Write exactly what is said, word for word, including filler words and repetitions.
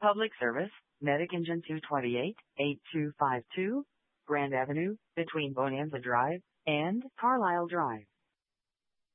Public Service, Medic Engine two twenty-eight, eight two five two, Grand Avenue, between Bonanza Drive and Carlisle Drive.